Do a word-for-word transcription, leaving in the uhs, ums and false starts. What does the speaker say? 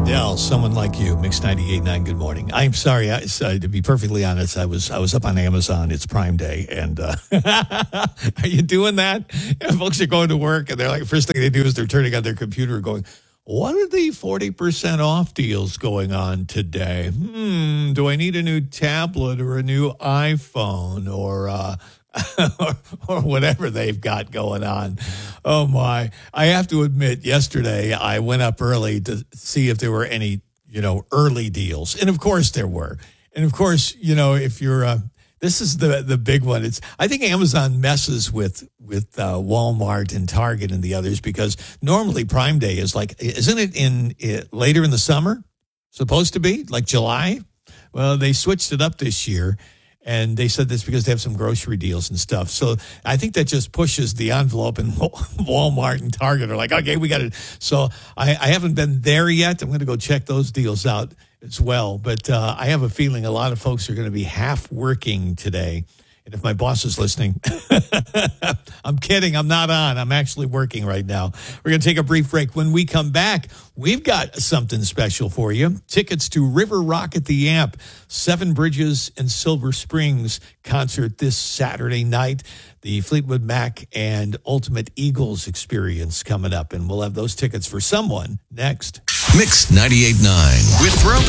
Adele, Someone Like You, Mix ninety-eight point nine, good morning. I'm sorry, I, uh, to be perfectly honest, I was I was up on Amazon. It's Prime Day, and uh, are you doing that? And folks are going to work, and they're like, first thing they do is they're turning on their computer going, what are the forty percent off deals going on today? Hmm, do I need a new tablet or a new iPhone or... Uh, or, or whatever they've got going on. Oh, my. I have to admit, yesterday I went up early to see if there were any, you know, early deals. And, of course, there were. And, of course, you know, if you're uh, this is the the big one. It's I think Amazon messes with, with uh, Walmart and Target and the others because normally Prime Day is like, isn't it in it, later in the summer? Supposed to be? Like July? Well, they switched it up this year. And they said this because they have some grocery deals and stuff. So I think that just pushes the envelope, and Walmart and Target are like, okay, we got it. So I, I haven't been there yet. I'm going to go check those deals out as well. But uh, I have a feeling a lot of folks are going to be half working today. And if my boss is listening, I'm kidding. I'm not on. I'm actually working right now. We're going to take a brief break. When we come back, we've got something special for you. Tickets to River Rock at the Amp, Seven Bridges and Silver Springs concert this Saturday night. The Fleetwood Mac and Ultimate Eagles experience coming up. And we'll have those tickets for someone next. Mix ninety-eight point nine with Propane.